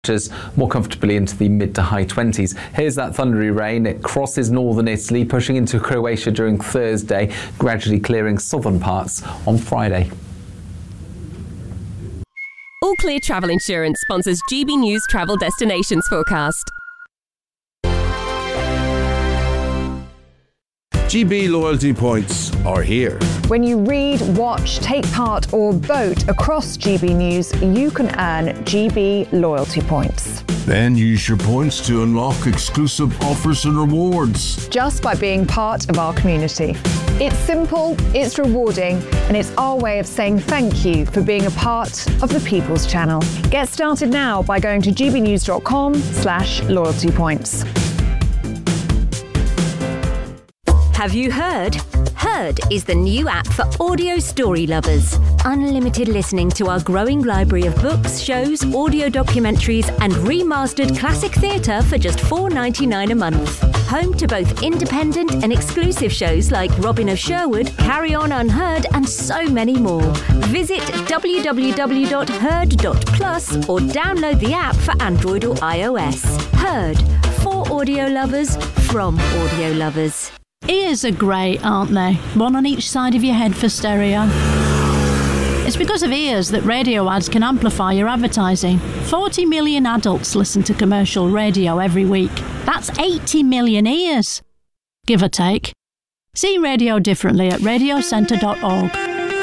more comfortably into the mid to high 20s. Here's that thundery rain. It crosses northern Italy, pushing into Croatia during Thursday, gradually clearing southern parts on Friday. All Clear Travel Insurance sponsors GB News Travel Destinations Forecast. GB loyalty points are here. When you read, watch, take part or vote across GB News, you can earn GB loyalty points. Then use your points to unlock exclusive offers and rewards. Just by being part of our community. It's simple, it's rewarding, and it's our way of saying thank you for being a part of the People's Channel. Get started now by going to gbnews.com/loyalty points. Have you heard? Heard is the new app for audio story lovers. Unlimited listening to our growing library of books, shows, audio documentaries and remastered classic theatre for just $4.99 a month. Home to both independent and exclusive shows like Robin of Sherwood, Carry On Unheard and so many more. Visit www.heard.plus or download the app for Android or iOS. Heard, for audio lovers, from audio lovers. Ears are great, aren't they? One on each side of your head for stereo. It's because of ears that radio ads can amplify your advertising. 40 million adults listen to commercial radio every week. That's 80 million ears, give or take. See radio differently at radiocentre.org.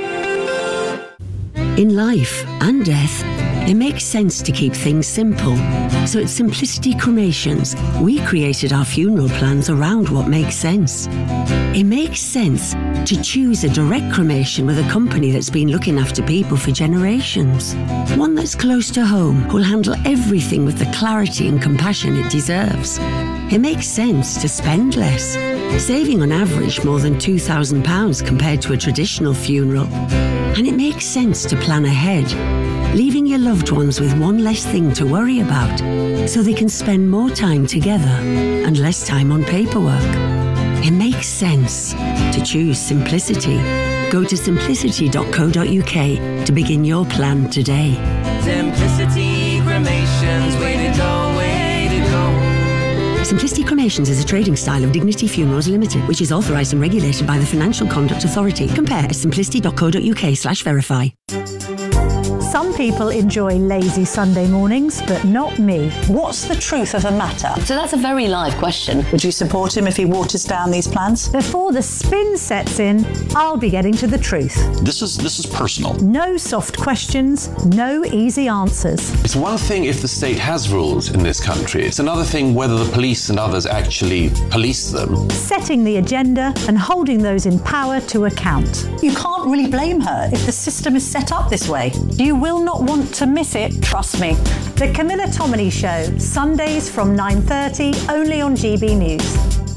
In life and death, it makes sense to keep things simple. So at Simplicity Cremations, we created our funeral plans around what makes sense. It makes sense to choose a direct cremation with a company that's been looking after people for generations. One that's close to home, who'll handle everything with the clarity and compassion it deserves. It makes sense to spend less, saving on average more than £2,000 compared to a traditional funeral. And it makes sense to plan ahead, leaving your loved ones with one less thing to worry about, so they can spend more time together and less time on paperwork. It makes sense to choose simplicity. Go to simplicity.co.uk to begin your plan today. Simplicity Cremations, way to go, way to go. Simplicity Cremations is a trading style of Dignity Funerals Limited, which is authorised and regulated by the Financial Conduct Authority. Compare at simplicity.co.uk/verify. Some people enjoy lazy Sunday mornings, but not me. What's the truth of the matter? So that's a very live question. Would you support him if he waters down these plans? Before the spin sets in, I'll be getting to the truth. This is personal. No soft questions, no easy answers. It's one thing if the state has rules in this country. It's another thing whether the police and others actually police them. Setting the agenda and holding those in power to account. You can't really blame her if the system is set up this way. You will not want to miss it, trust me. The Camilla Tominey Show, Sundays from 9:30, only on GB News.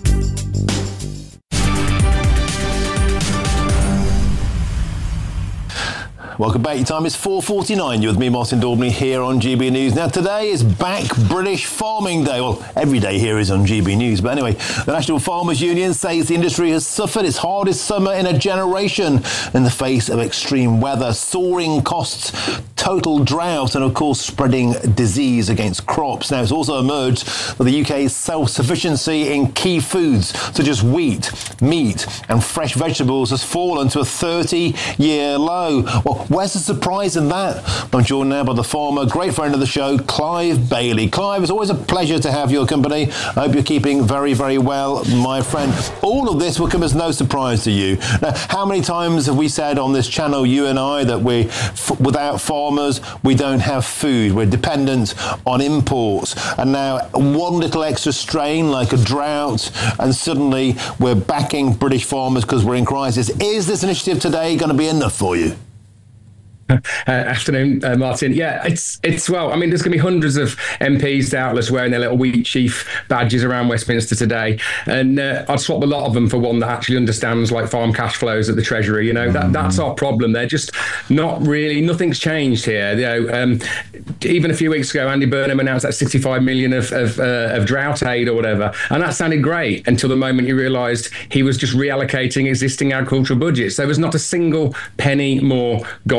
Welcome back. Your time is 4:49. You're with me, Martin Daubney, here on GB News. Now, today is Back British Farming Day. Well, every day here is on GB News. But anyway, the National Farmers Union says the industry has suffered its hardest summer in a generation in the face of extreme weather, soaring costs, total drought, and, of course, spreading disease against crops. Now, it's also emerged that the UK's self-sufficiency in key foods, such as wheat, meat, and fresh vegetables, has fallen to a 30-year low. Well, where's the surprise in that? I'm joined now by the farmer, great friend of the show, Clive Bailey. Clive, it's always a pleasure to have your company. I hope you're keeping very, very well, my friend. All of this will come as no surprise to you. Now, how many times have we said on this channel, you and I, that without farmers, we don't have food. We're dependent on imports. And now one little extra strain, like a drought, and suddenly we're backing British farmers because we're in crisis. Is this initiative today going to be enough for you? Afternoon, Martin. Yeah, it's well, I mean, there's going to be hundreds of MPs doubtless wearing their little wheat sheaf badges around Westminster today, and I'd swap a lot of them for one that actually understands like farm cash flows at the Treasury. You know, that's our problem. They're just not really, nothing's changed here. You know, even a few weeks ago, Andy Burnham announced that 65 million of drought aid or whatever, and that sounded great until the moment you realised he was just reallocating existing agricultural budgets. There was not a single penny more gone to farmers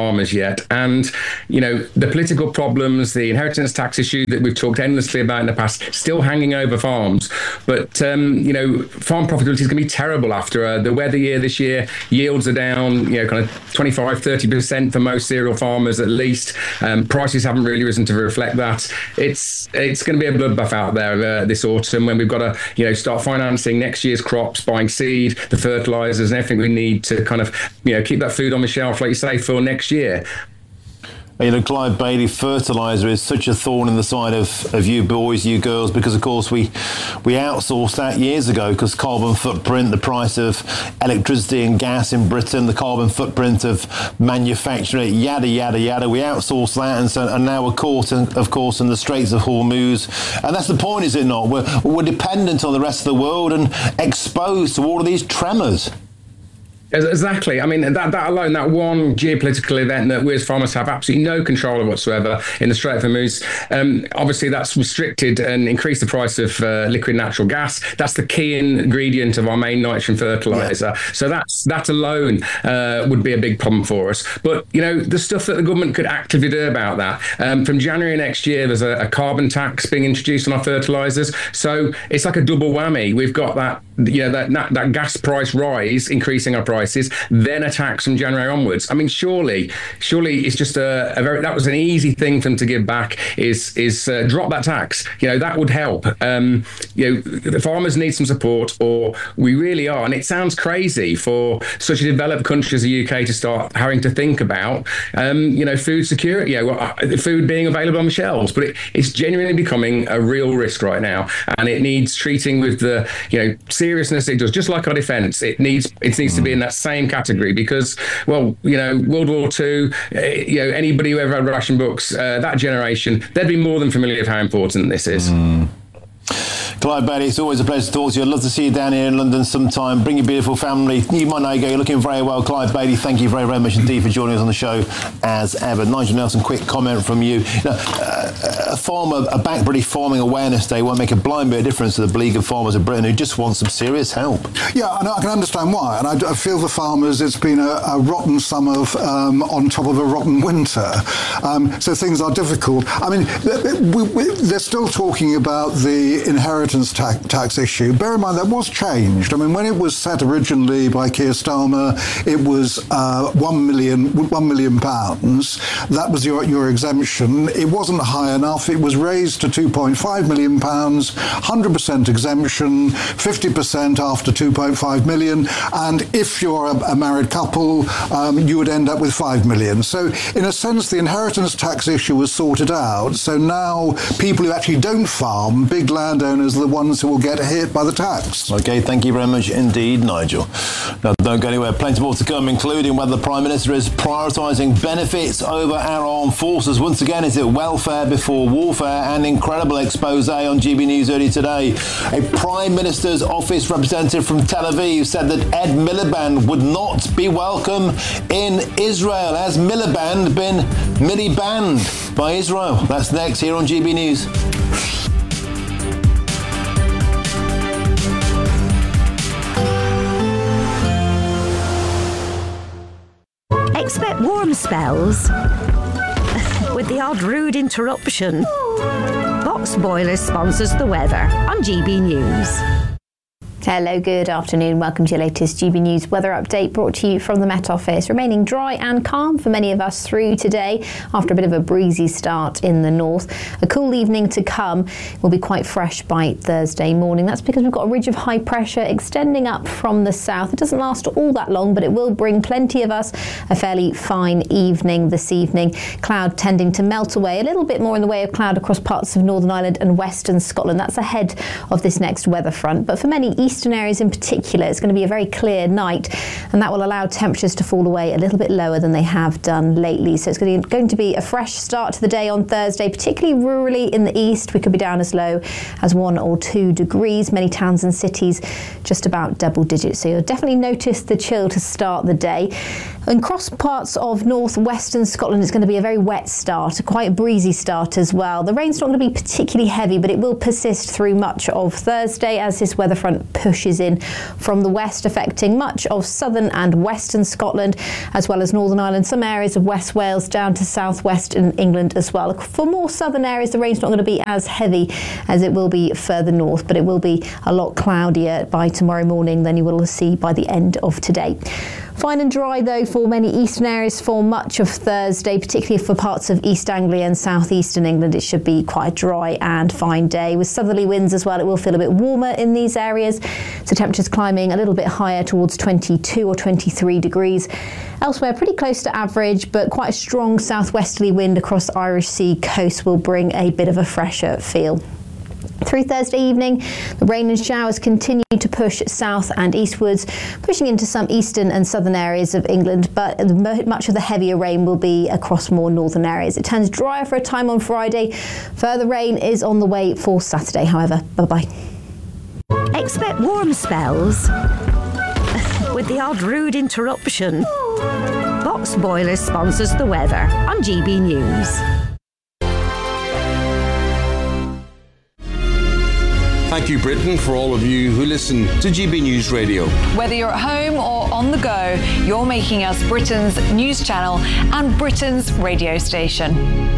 farmers yet. And, you know, the political problems, the inheritance tax issue that we've talked endlessly about in the past, still hanging over farms. But, you know, farm profitability is going to be terrible after the weather year this year. Yields are down, you know, kind of 25, 30% for most cereal farmers at least. Prices haven't really risen to reflect that. It's going to be a bloodbath out there this autumn when we've got to, you know, start financing next year's crops, buying seed, the fertilizers and everything we need to kind of, you know, keep that food on the shelf, like you say, for next year. You know, Clive Bailey, fertiliser is such a thorn in the side of you boys, you girls, because, of course, we outsourced that years ago because carbon footprint, the price of electricity and gas in Britain, the carbon footprint of manufacturing, yada, yada, yada. We outsourced that and now we're caught, of course, in the Straits of Hormuz. And that's the point, is it not? We're dependent on the rest of the world and exposed to all of these tremors. Exactly. I mean, that alone, that one geopolitical event that we as farmers have absolutely no control of whatsoever in the Strait of Hormuz, obviously that's restricted and increased the price of liquid natural gas. That's the key ingredient of our main nitrogen fertiliser. Yeah. So that alone would be a big problem for us. But, you know, the stuff that the government could actively do about that, from January next year, there's a carbon tax being introduced on our fertilisers. So it's like a double whammy. We've got that, you know, that gas price rise, increasing our prices, then a tax from January onwards. I mean, surely it's just that was an easy thing for them to give back is drop that tax. You know, that would help. You know, the farmers need some support, or we really are. And it sounds crazy for such a developed country as the UK to start having to think about, you know, food security, you know, food being available on the shelves. But it's genuinely becoming a real risk right now, and it needs treating with the, you know, seriousness it does, just like our defence. It needs to be in that same category because, well, you know, World War II, you know, anybody who ever had ration books, that generation, they'd be more than familiar with how important this is. Clive Bailey, it's always a pleasure to talk to you. I'd love to see you down here in London sometime. Bring your beautiful family. You might know you're looking very well. Clive Bailey, thank you very, very much indeed for joining us on the show as ever. Nigel Nelson, quick comment from you. A Back British Farming Awareness Day won't make a blind bit of difference to the League of Farmers of Britain who just want some serious help. Yeah, and I can understand why. And I feel for farmers, it's been a rotten summer on top of a rotten winter. So things are difficult. I mean, they're still talking about the inheritance tax issue. Bear in mind that was changed. I mean, when it was set originally by Keir Starmer, it was £1 million. That was your exemption. It wasn't high enough. It was raised to £2.5 million, 100% exemption, 50% after £2.5 million. And if you're a married couple, you would end up with £5 million. So in a sense, the inheritance tax issue was sorted out. So now people who actually don't farm, big landowners, are the ones who will get hit by the tax. OK, thank you very much indeed, Nigel. Now, don't go anywhere. Plenty more to come, including whether the Prime Minister is prioritising benefits over our armed forces. Once again, is it welfare before warfare? An incredible expose on GB News earlier today. A Prime Minister's office representative from Tel Aviv said that Ed Miliband would not be welcome in Israel. Has Miliband been Miliband by Israel? That's next here on GB News. Expect warm spells with the odd rude interruption. Box Boilers sponsors the weather on GB News. Hello, good afternoon. Welcome to your latest GB News weather update brought to you from the Met Office. Remaining dry and calm for many of us through today after a bit of a breezy start in the north. A cool evening to come. Will be quite fresh by Thursday morning. That's because we've got a ridge of high pressure extending up from the south. It doesn't last all that long, but it will bring plenty of us a fairly fine evening this evening. Cloud tending to melt away. A little bit more in the way of cloud across parts of Northern Ireland and Western Scotland. That's ahead of this next weather front. But for many eastern areas in particular, it's going to be a very clear night, and that will allow temperatures to fall away a little bit lower than they have done lately. So it's going to be a fresh start to the day on Thursday, particularly rurally in the east. We could be down as low as 1 or 2 degrees. Many towns and cities just about double digits. So you'll definitely notice the chill to start the day. And across parts of northwestern Scotland, it's going to be a very wet start, a quite breezy start as well. The rain's not going to be particularly heavy, but it will persist through much of Thursday as this weather front pushes in from the west, affecting much of southern and western Scotland, as well as Northern Ireland, some areas of West Wales down to southwestern England as well. For more southern areas, the rain's not going to be as heavy as it will be further north, but it will be a lot cloudier by tomorrow morning than you will see by the end of today. Fine and dry though for many eastern areas for much of Thursday, particularly for parts of East Anglia and southeastern England. It should be quite a dry and fine day with southerly winds as well. It will feel a bit warmer in these areas, so temperatures climbing a little bit higher towards 22 or 23 degrees. Elsewhere, pretty close to average, but quite a strong southwesterly wind across the Irish Sea coast will bring a bit of a fresher feel. Through Thursday evening, the rain and showers continue to push south and eastwards, pushing into some eastern and southern areas of England, but much of the heavier rain will be across more northern areas. It turns drier for a time on Friday. Further rain is on the way for Saturday, however. Bye-bye. Expect warm spells with the odd rude interruption. Box Boilers sponsors the weather on GB News. Thank you, Britain, for all of you who listen to GB News Radio. Whether you're at home or on the go, you're making us Britain's news channel and Britain's radio station.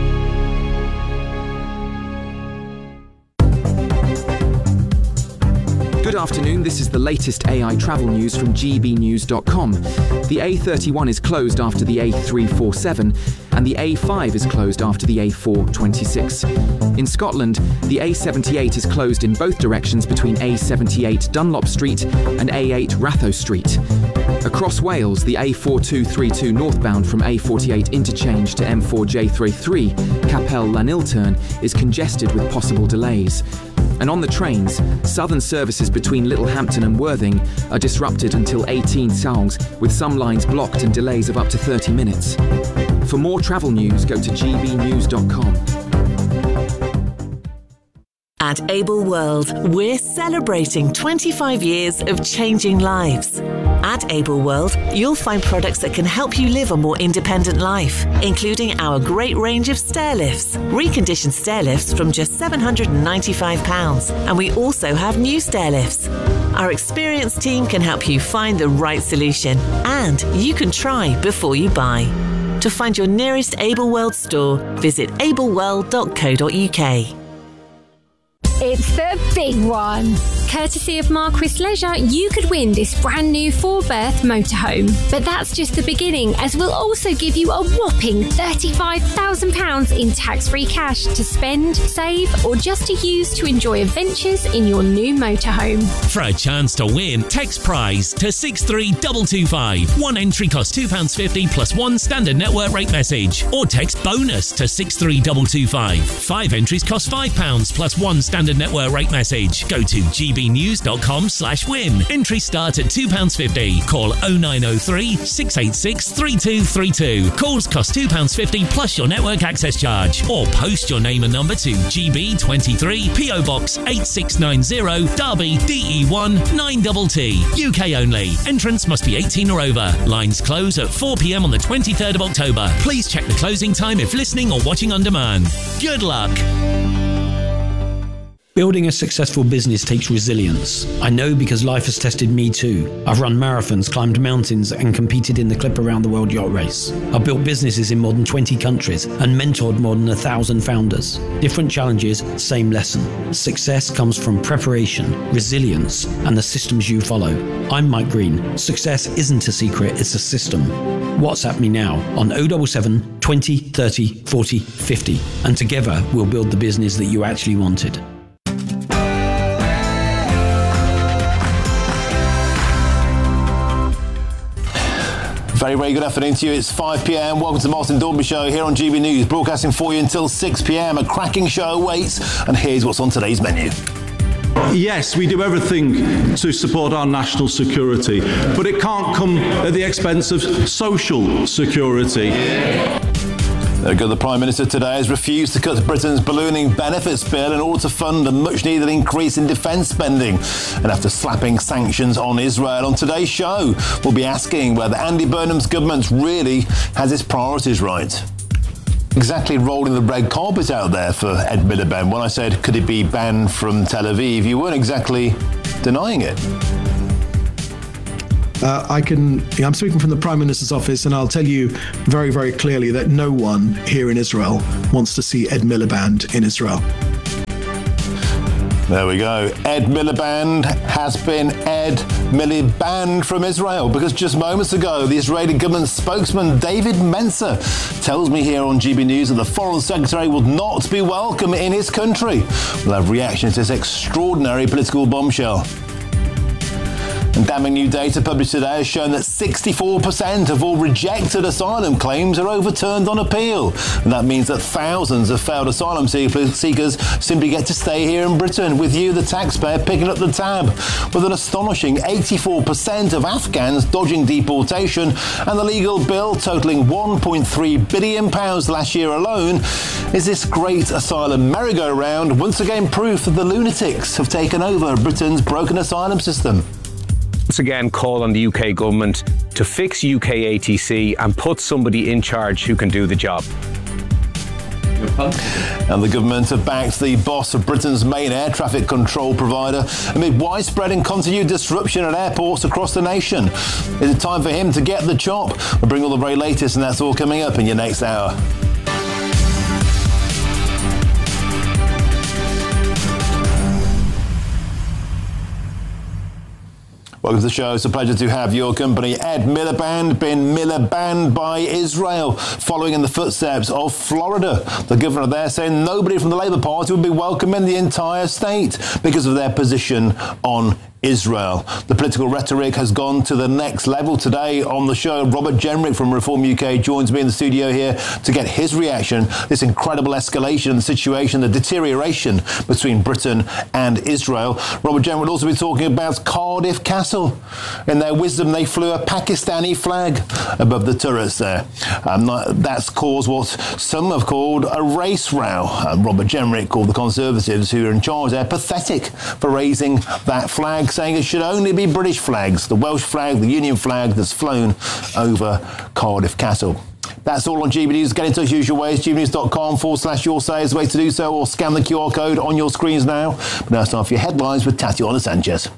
Good afternoon, this is the latest AI travel news from gbnews.com. The A31 is closed after the A347 and the A5 is closed after the A426. In Scotland, the A78 is closed in both directions between A78 Dunlop Street and A8 Ratho Street. Across Wales, the A4232 northbound from A48 interchange to M4J33, Capel Llanilturn, is congested with possible delays. And on the trains, southern services between Littlehampton and Worthing are disrupted until 18 Saulx, with some lines blocked and delays of up to 30 minutes. For more travel news, go to gbnews.com. At Able World, we're celebrating 25 years of changing lives. At Able World, you'll find products that can help you live a more independent life, including our great range of stair lifts, reconditioned stair lifts from just £795, and we also have new stair lifts. Our experienced team can help you find the right solution, and you can try before you buy. To find your nearest Able World store, visit ableworld.co.uk. It's the big one. Courtesy of Marquis Leisure, you could win this brand new 4-berth motorhome. But that's just the beginning, as we'll also give you a whopping £35,000 in tax-free cash to spend, save, or just to use to enjoy adventures in your new motorhome. For a chance to win, text prize to 63225. One entry costs £2.50 plus one standard network rate message. Or text bonus to 63225. 5 entries cost £5 plus one standard network rate message. Go to gbnews.com/win. Entries start at £2.50. Call 0903 686 3232. Calls cost £2.50 plus your network access charge. Or post your name and number to GB23 PO Box 8690 Derby DE1 9TT. UK only. Entrance must be 18 or over. Lines close at 4 p.m. on the 23rd of October. Please check the closing time if listening or watching on demand. Good luck. Building a successful business takes resilience. I know because life has tested me too. I've run marathons, climbed mountains, and competed in the Clip Around the World Yacht Race. I've built businesses in more than 20 countries and mentored more than 1,000 founders. Different challenges, same lesson. Success comes from preparation, resilience, and the systems you follow. I'm Mike Green. Success isn't a secret, it's a system. WhatsApp me now on 077 20 30 40 50, and together we'll build the business that you actually wanted. Very, very good afternoon to you. It's 5 p.m. Welcome to the Martin Daubney Show here on GB News, broadcasting for you until 6 p.m. A cracking show awaits, and here's what's on today's menu. Yes, we do everything to support our national security, but it can't come at the expense of social security. There we go. The Prime Minister today has refused to cut Britain's ballooning benefits bill in order to fund a much-needed increase in defence spending. And after slapping sanctions on Israel, on today's show, we'll be asking whether Andy Burnham's government really has its priorities right. Exactly rolling the red carpet out there for Ed Miliband. When I said, could it be banned from Tel Aviv, you weren't exactly denying it. I'm speaking from the Prime Minister's office, and I'll tell you very, very clearly that no one here in Israel wants to see Ed Miliband in Israel. There we go. Ed Miliband has been Ed Miliband from Israel, because just moments ago, the Israeli government spokesman David Mencer tells me here on GB News that the Foreign Secretary will not be welcome in his country. We'll have reaction to this extraordinary political bombshell. And damning new data published today has shown that 64% of all rejected asylum claims are overturned on appeal. And that means that thousands of failed asylum seekers simply get to stay here in Britain, with you, the taxpayer, picking up the tab. With an astonishing 84% of Afghans dodging deportation, and the legal bill totalling £1.3 billion last year alone, is this great asylum merry-go-round once again proof that the lunatics have taken over Britain's broken asylum system. Once again call on the UK government to fix UK ATC and put somebody in charge who can do the job. And the government have backed the boss of Britain's main air traffic control provider amid widespread and continued disruption at airports across the nation. Is it time for him to get the chop? We'll bring all the very latest, and that's all coming up in your next hour. Welcome to the show. It's a pleasure to have your company. Ed Miliband, been Miliband by Israel, following in the footsteps of Florida. The governor there saying nobody from the Labour Party would be welcome in the entire state because of their position on Israel. The political rhetoric has gone to the next level. Today on the show, Robert Jenrick from Reform UK joins me in the studio here to get his reaction. This incredible escalation in the situation, the deterioration between Britain and Israel. Robert Jenrick will also be talking about Cardiff Castle. In their wisdom, they flew a Pakistani flag above the turrets there. That's caused what some have called a race row. Robert Jenrick called the Conservatives who are in charge there pathetic for raising that flag, saying it should only be British flags, the Welsh flag, the Union flag that's flown over Cardiff Castle. That's all on GB News. Get in touch usual ways. gbnews.com/your say is the way to do so, or scan the QR code on your screens now. But now it's time for your headlines with Tatiana Sanchez.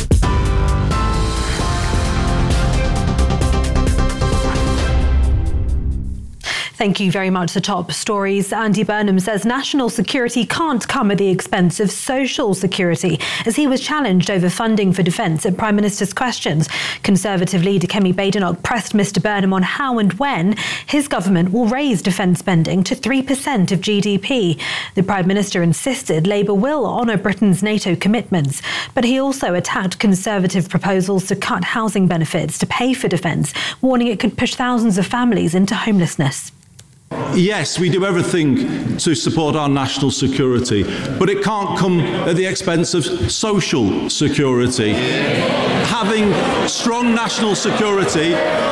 Thank you very much. The top stories. Andy Burnham says national security can't come at the expense of social security, as he was challenged over funding for defence at Prime Minister's questions. Conservative leader Kemi Badenoch pressed Mr Burnham on how and when his government will raise defence spending to 3% of GDP. The Prime Minister insisted Labour will honour Britain's NATO commitments, but he also attacked Conservative proposals to cut housing benefits to pay for defence, warning it could push thousands of families into homelessness. Yes, we do everything to support our national security, but it can't come at the expense of social security. Having strong national security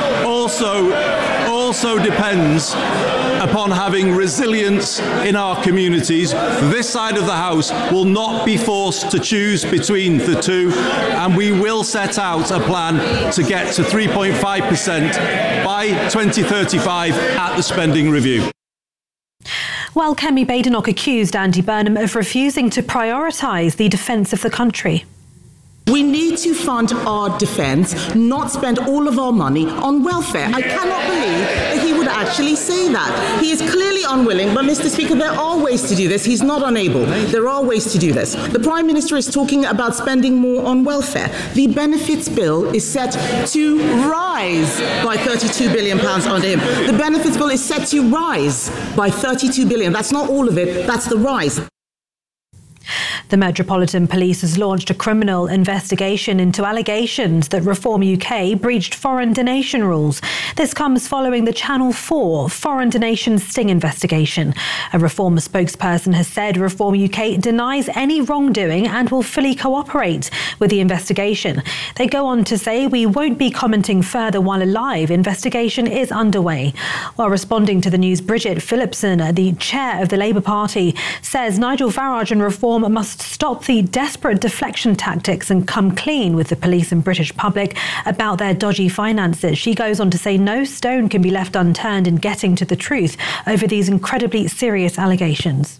also depends upon having resilience in our communities. This side of the House will not be forced to choose between the two, and we will set out a plan to get to 3.5% by 2035 at the spending review. While Kemi Badenoch accused Andy Burnham of refusing to prioritise the defence of the country. We need to fund our defence, not spend all of our money on welfare. I cannot believe that he would actually say that. He is clearly unwilling, but Mr. Speaker, there are ways to do this. He's not unable. There are ways to do this. The Prime Minister is talking about spending more on welfare. The benefits bill is set to rise by £32 billion under him. The benefits bill is set to rise by £32 billion. That's not all of it, that's the rise. The Metropolitan Police has launched a criminal investigation into allegations that Reform UK breached foreign donation rules. This comes following the Channel 4 foreign donation sting investigation. A Reform spokesperson has said Reform UK denies any wrongdoing and will fully cooperate with the investigation. They go on to say, we won't be commenting further while a live investigation is underway. While responding to the news, Bridget Phillipson, the chair of the Labour Party, says Nigel Farage and Reform must stop the desperate deflection tactics and come clean with the police and British public about their dodgy finances. She goes on to say no stone can be left unturned in getting to the truth over these incredibly serious allegations.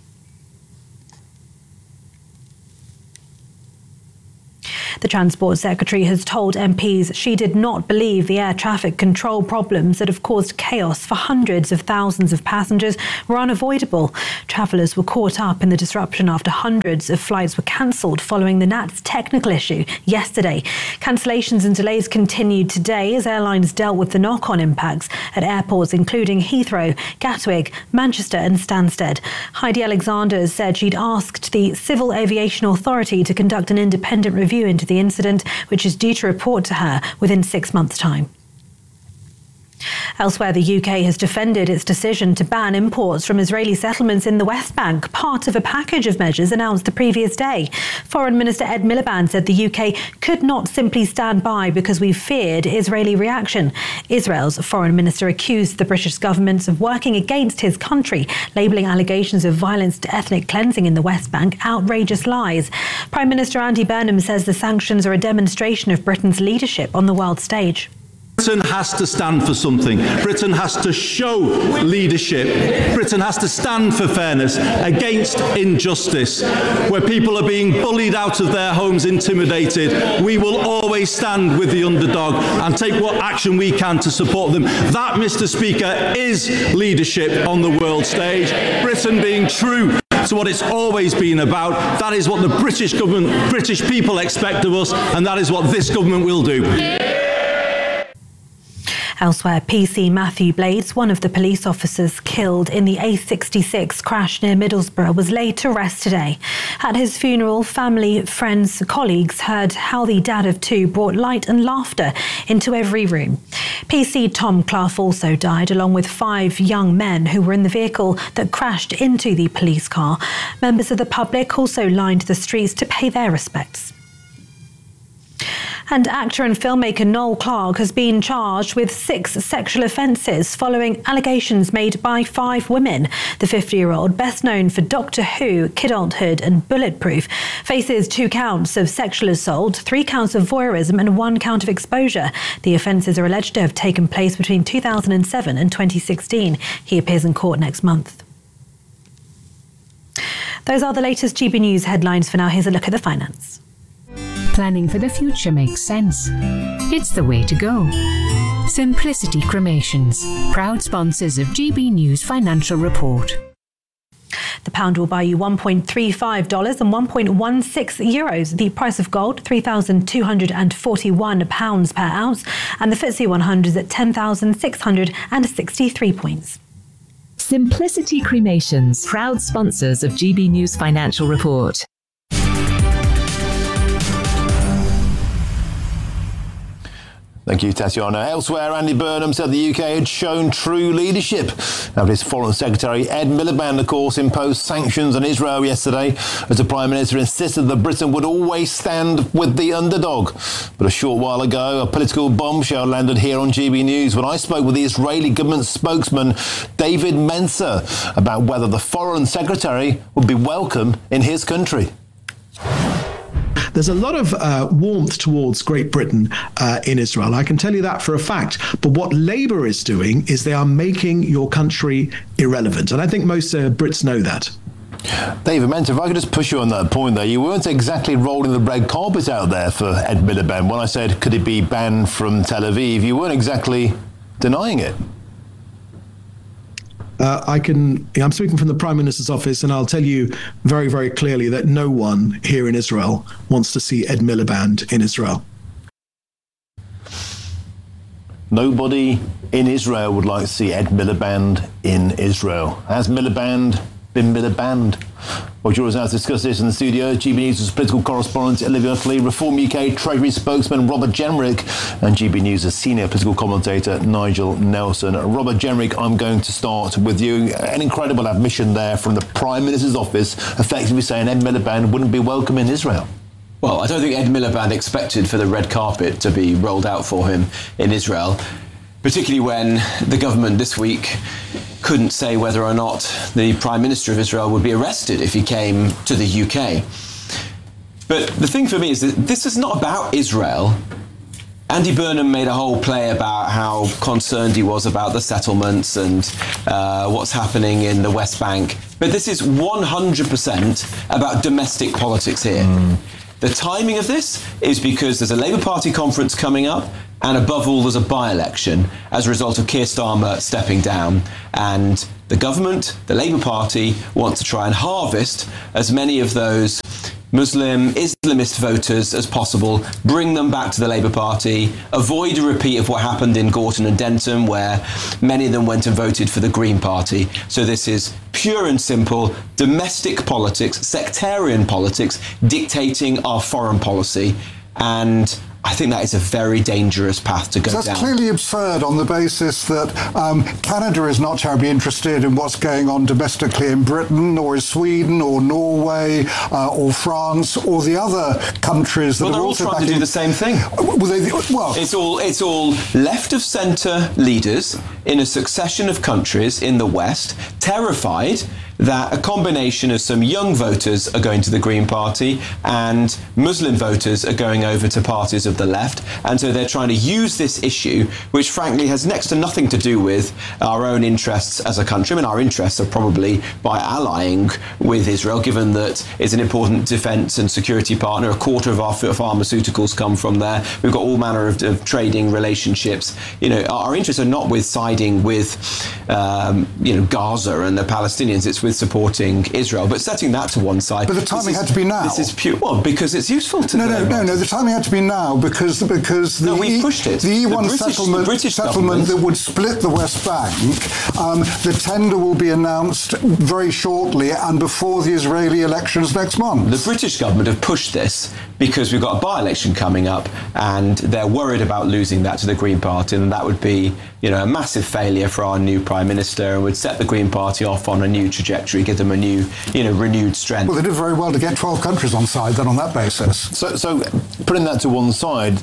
The Transport Secretary has told MPs she did not believe the air traffic control problems that have caused chaos for hundreds of thousands of passengers were unavoidable. Travellers were caught up in the disruption after hundreds of flights were cancelled following the NAT's technical issue yesterday. Cancellations and delays continued today as airlines dealt with the knock-on impacts at airports including Heathrow, Gatwick, Manchester and Stansted. Heidi Alexander said she'd asked the Civil Aviation Authority to conduct an independent review into the incident, which is due to report to her within 6 months' time. Elsewhere, the UK has defended its decision to ban imports from Israeli settlements in the West Bank, part of a package of measures announced the previous day. Foreign Minister Ed Miliband said the UK could not simply stand by because we feared Israeli reaction. Israel's foreign minister accused the British government of working against his country, labelling allegations of violence to ethnic cleansing in the West Bank outrageous lies. Prime Minister Andy Burnham says the sanctions are a demonstration of Britain's leadership on the world stage. Britain has to stand for something. Britain has to show leadership. Britain has to stand for fairness against injustice. Where people are being bullied out of their homes, intimidated, we will always stand with the underdog and take what action we can to support them. That, Mr. Speaker, is leadership on the world stage. Britain being true to what it's always been about. That is what the British government, British people expect of us, and that is what this government will do. Elsewhere, PC Matthew Blades, one of the police officers killed in the A66 crash near Middlesbrough, was laid to rest today. At his funeral, family, friends, colleagues heard how the dad of two brought light and laughter into every room. PC Tom Clough also died, along with 5 young men who were in the vehicle that crashed into the police car. Members of the public also lined the streets to pay their respects. And actor and filmmaker Noel Clarke has been charged with 6 sexual offences following allegations made by 5 women. The 50-year-old, best known for Doctor Who, Kidulthood and Bulletproof, faces 2 counts of sexual assault, 3 counts of voyeurism and 1 count of exposure. The offences are alleged to have taken place between 2007 and 2016. He appears in court next month. Those are the latest GB News headlines for now. Here's a look at the finance. Planning for the future makes sense. It's the way to go. Simplicity Cremations, proud sponsors of GB News Financial Report. The pound will buy you $1.35 and 1.16 euros. The price of gold, £3,241 per ounce, and the FTSE 100 is at 10,663 points. Simplicity Cremations, proud sponsors of GB News Financial Report. Thank you, Tatiana. Elsewhere, Andy Burnham said the UK had shown true leadership after his Foreign Secretary Ed Miliband, of course, imposed sanctions on Israel yesterday as the Prime Minister insisted that Britain would always stand with the underdog. But a short while ago, a political bombshell landed here on GB News when I spoke with the Israeli government spokesman David Mencer about whether the Foreign Secretary would be welcome in his country. There's a lot of warmth towards Great Britain in Israel. I can tell you that for a fact. But what Labour is doing is they are making your country irrelevant. And I think most Brits know that. David Mentor, if I could just push you on that point there, you weren't exactly rolling the red carpet out there for Ed Miliband. When I said, could it be banned from Tel Aviv, you weren't exactly denying it. I'm speaking from the Prime Minister's office, and I'll tell you very, very clearly that no one here in Israel wants to see Ed Miliband in Israel. Nobody in Israel would like to see Ed Miliband in Israel. Has Miliband bin Miliband. Well, joining us now to discuss this in the studio, GB News' political correspondent Olivia Utley, Reform UK Treasury spokesman Robert Jenrick, and GB News' senior political commentator Nigel Nelson. Robert Jenrick, I'm going to start with you. An incredible admission there from the Prime Minister's office, effectively saying Ed Miliband wouldn't be welcome in Israel. Well, I don't think Ed Miliband expected for the red carpet to be rolled out for him in Israel, particularly when the government this week couldn't say whether or not the Prime Minister of Israel would be arrested if he came to the UK. But the thing for me is that this is not about Israel. Andy Burnham made a whole play about how concerned he was about the settlements and what's happening in the West Bank. But this is 100% about domestic politics here. The timing of this is because there's a Labour Party conference coming up, and above all, there's a by-election as a result of Keir Starmer stepping down. And the government, the Labour Party, want to try and harvest as many of those Muslim, Islamist voters as possible, bring them back to the Labour Party, avoid a repeat of what happened in Gorton and Denton, where many of them went and voted for the Green Party. So this is pure and simple domestic politics, sectarian politics, dictating our foreign policy. And I think that is a very dangerous path to go down. That's clearly absurd on the basis that Canada is not terribly interested in what's going on domestically in Britain, or in Sweden, or Norway, or France, or the other countries that are also trying to do the same thing. It's all left of centre leaders in a succession of countries in the West, terrified that a combination of some young voters are going to the Green Party and Muslim voters are going over to parties of the left. And so they're trying to use this issue, which frankly has next to nothing to do with our own interests as a country. I mean, our interests are probably by allying with Israel, given that it's an important defence and security partner. A quarter of our pharmaceuticals come from there. We've got all manner of trading relationships. You know, our interests are not with siding with, Gaza and the Palestinians. It's with supporting Israel, but setting that to one side. But the timing had to be now. This is pure, well, because it's useful to No, the timing had to be now because we pushed it. The E1 settlement that would split the West Bank, the tender will be announced very shortly and before the Israeli elections next month. The British government have pushed this because we've got a by-election coming up and they're worried about losing that to the Green Party, and that would be, a massive failure for our new Prime Minister and would set the Green Party off on a new trajectory, give them a new, renewed strength. Well, they did very well to get 12 countries on side then on that basis. So putting that to one side,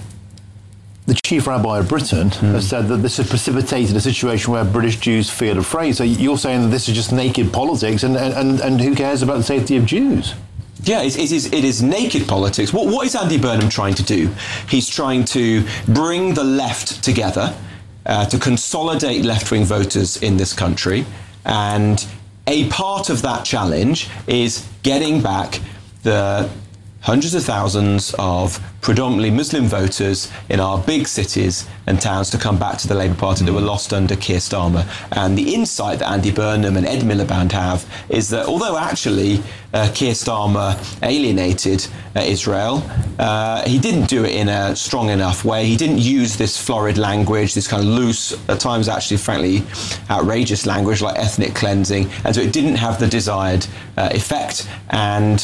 the Chief Rabbi of Britain has said that this has precipitated a situation where British Jews feel afraid. So you're saying that this is just naked politics and who cares about the safety of Jews? Yeah, it is naked politics. What is Andy Burnham trying to do? He's trying to bring the left together, to consolidate left-wing voters in this country. And a part of that challenge is getting back the hundreds of thousands of predominantly Muslim voters in our big cities and towns to come back to the Labour Party that were lost under Keir Starmer. And the insight that Andy Burnham and Ed Miliband have is that although actually Keir Starmer alienated Israel, he didn't do it in a strong enough way. He didn't use this florid language, this kind of loose, at times actually frankly outrageous language like ethnic cleansing, and so it didn't have the desired effect. And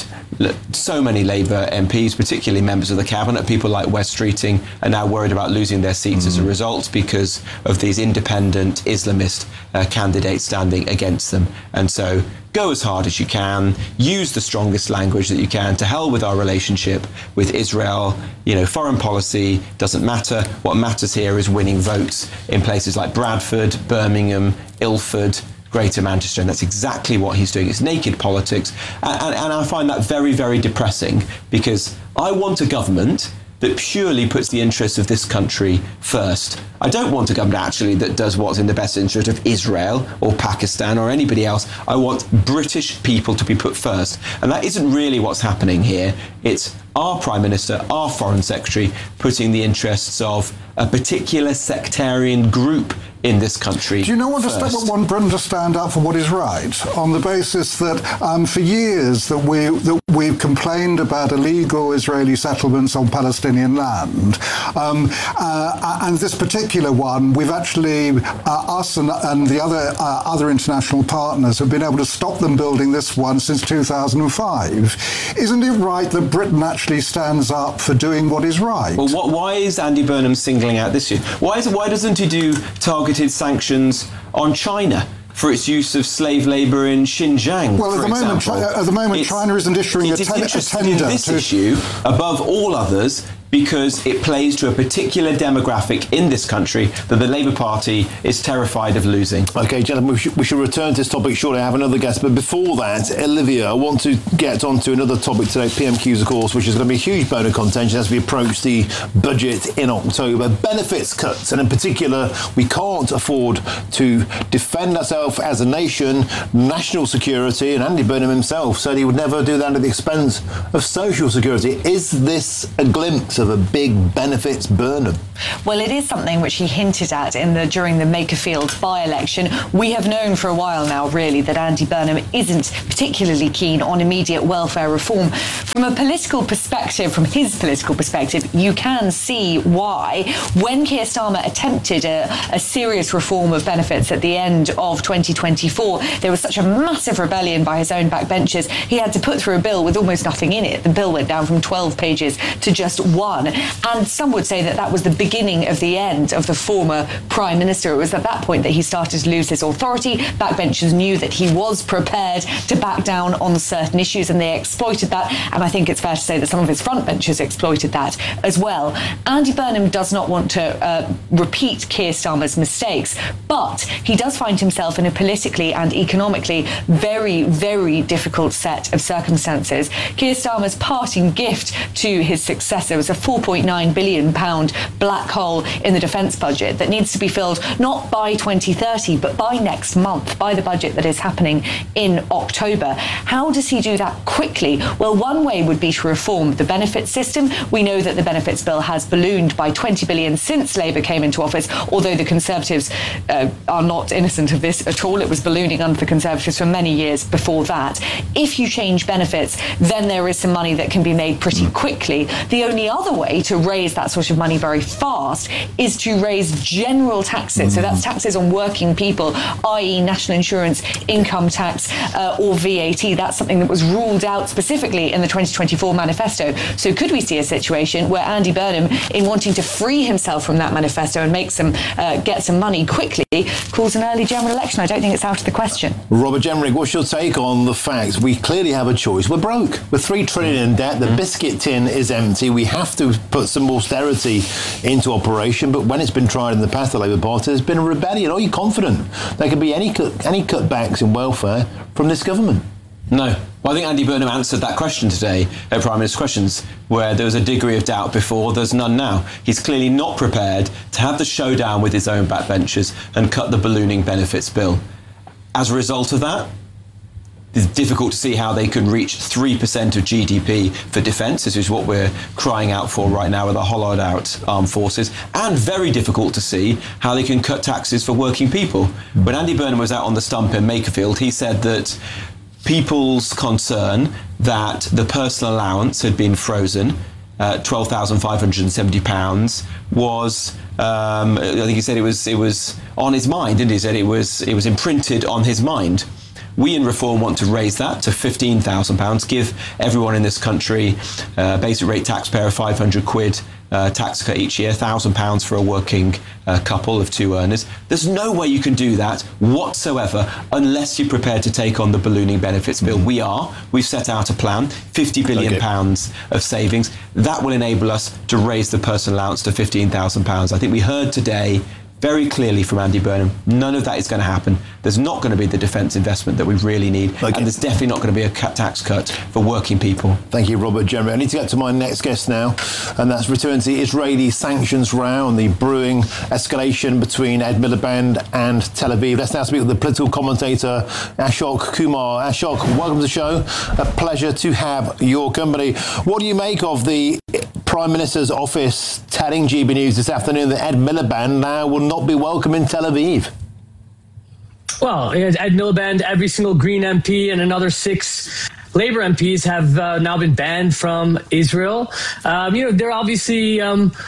so many Labour MPs, particularly members of the cabinet, people like Wes Streeting, are now worried about losing their seats as a result because of these independent Islamist candidates standing against them. And so go as hard as you can, use the strongest language that you can. To hell with our relationship with Israel. Foreign policy doesn't matter. What matters here is winning votes in places like Bradford, Birmingham, Ilford, Greater Manchester, and that's exactly what he's doing. It's naked politics, and I find that very, very depressing, because I want a government that purely puts the interests of this country first. I don't want a government actually that does what's in the best interest of Israel or Pakistan or anybody else. I want British people to be put first. And that isn't really what's happening here. It's our Prime Minister, our Foreign Secretary, putting the interests of a particular sectarian group in this country. Do you know want Britain to stand up for what is right, on the basis that for years that we've complained about illegal Israeli settlements on Palestinian land. And this particular one, we've actually, us and the other international partners have been able to stop them building this one since 2005. Isn't it right that Britain actually stands up for doing what is right? Well, why is Andy Burnham singling out this year? Why doesn't he do targeted sanctions on China for its use of slave labour in Xinjiang? Well, at the moment, China isn't issuing a tender this issue above all others, because it plays to a particular demographic in this country that the Labour Party is terrified of losing. OK, gentlemen, we should return to this topic shortly. I have another guest. But before that, Olivia, I want to get on to another topic today, PMQs, of course, which is going to be a huge bone of contention as we approach the budget in October. Benefits cuts, and in particular, we can't afford to defend ourselves as a nation, national security, and Andy Burnham himself said he would never do that at the expense of social security. Is this a glimpse of a big benefits Burnham? Well, it is something which he hinted at during the Makerfield by-election. We have known for a while now, really, that Andy Burnham isn't particularly keen on immediate welfare reform. From a political perspective, from his political perspective, you can see why. When Keir Starmer attempted a serious reform of benefits at the end of 2024, there was such a massive rebellion by his own backbenchers, he had to put through a bill with almost nothing in it. The bill went down from 12 pages to just 1. And some would say that was the beginning of the end of the former Prime Minister. It was at that point that he started to lose his authority. Backbenchers knew that he was prepared to back down on certain issues, and they exploited that. And I think it's fair to say that some of his frontbenchers exploited that as well. Andy Burnham does not want to repeat Keir Starmer's mistakes, but he does find himself in a politically and economically very, very difficult set of circumstances. Keir Starmer's parting gift to his successor was a £4.9 billion black hole in the defence budget that needs to be filled not by 2030 but by next month, by the budget that is happening in October. How does he do that quickly? Well, one way would be to reform the benefits system. We know that the benefits bill has ballooned by 20 billion since Labour came into office, although the Conservatives are not innocent of this at all. It was ballooning under the Conservatives for many years before that. If you change benefits, then there is some money that can be made pretty quickly. The only other way to raise that sort of money very fast is to raise general taxes. So that's taxes on working people, i.e. national insurance, income tax, or VAT. That's something that was ruled out specifically in the 2024 manifesto. So could we see a situation where Andy Burnham, in wanting to free himself from that manifesto and make get some money quickly, calls an early general election? I don't think it's out of the question. Robert Jenrick, what's your take on the fact we clearly have a choice? We're broke. We're $3 trillion in debt. The biscuit tin is empty. We have to put some austerity into operation, but when it's been tried in the past, the Labour Party, there's been a rebellion. Are you confident there could be any cutbacks in welfare from this government? No. Well, I think Andy Burnham answered that question today at Prime Minister's Questions, where there was a degree of doubt before, there's none now. He's clearly not prepared to have the showdown with his own backbenchers and cut the ballooning benefits bill. As a result of that, it's difficult to see how they can reach 3% of GDP for defence. This is what we're crying out for right now with our hollowed out armed forces. And very difficult to see how they can cut taxes for working people. When Andy Burnham was out on the stump in Makerfield, he said that people's concern that the personal allowance had been frozen, £12,570, was I think he said it was on his mind, didn't he? He said it was imprinted on his mind. We in Reform want to raise that to £15,000, give everyone in this country basic rate taxpayer £500 tax cut each year, £1,000 for a working couple of two earners. There's no way you can do that whatsoever unless you're prepared to take on the ballooning benefits bill. We've set out a plan, £50 billion of savings. That will enable us to raise the personal allowance to £15,000. I think we heard today very clearly from Andy Burnham, none of that is going to happen. There's not going to be the defence investment that we really need, and there's definitely not going to be a tax cut for working people. Thank you, Robert Jenrick. I need to get to my next guest now, and that's return to the Israeli sanctions row and the brewing escalation between Ed Miliband and Tel Aviv. Let's now speak with the political commentator Ashok Kumar. Ashok, welcome to the show. A pleasure to have your company. What do you make of the Prime Minister's office telling GB News this afternoon that Ed Miliband now will not be welcome in Tel Aviv? Well, Ed Miliband, every single Green MP and another 6 Labour MPs have now been banned from Israel. They're obviously